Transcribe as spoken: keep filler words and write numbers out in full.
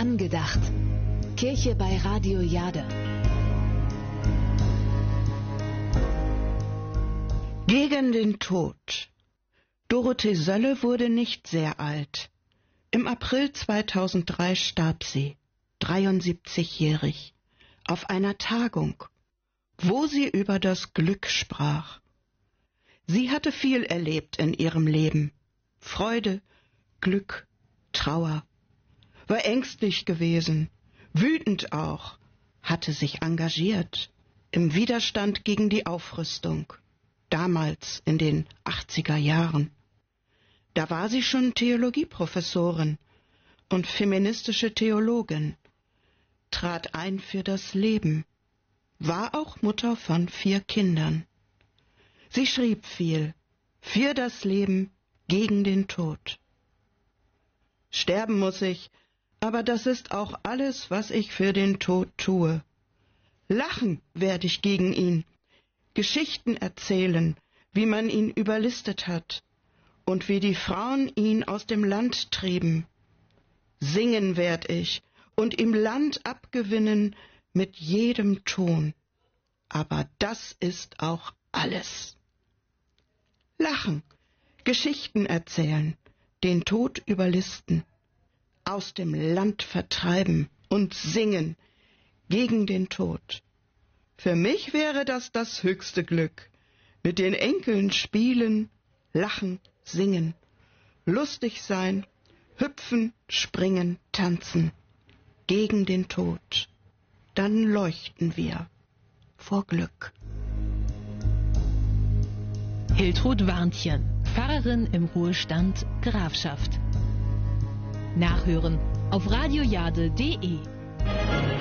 Angedacht. Kirche bei Radio Jade. Gegen den Tod. Dorothee Sölle wurde nicht sehr alt. Im April zweitausenddrei starb sie, dreiundsiebzigjährig, auf einer Tagung, wo sie über das Glück sprach. Sie hatte viel erlebt in ihrem Leben. Freude, Glück, Trauer. War ängstlich gewesen, wütend auch, hatte sich engagiert im Widerstand gegen die Aufrüstung, damals in den achtziger Jahren. Da war sie schon Theologieprofessorin und feministische Theologin, trat ein für das Leben, war auch Mutter von vier Kindern. Sie schrieb viel, für das Leben, gegen den Tod. Sterben muss ich, aber das ist auch alles, was ich für den Tod tue. Lachen werde ich gegen ihn, Geschichten erzählen, wie man ihn überlistet hat und wie die Frauen ihn aus dem Land trieben. Singen werd ich und ihm Land abgewinnen mit jedem Ton. Aber das ist auch alles. Lachen, Geschichten erzählen, den Tod überlisten, aus dem Land vertreiben und singen gegen den Tod. Für mich wäre das das höchste Glück, mit den Enkeln spielen, lachen, singen, lustig sein, hüpfen, springen, tanzen, gegen den Tod. Dann leuchten wir vor Glück. Hiltrud Warntjen, Pfarrerin im Ruhestand Grafschaft. Nachhören auf radiojade punkt de.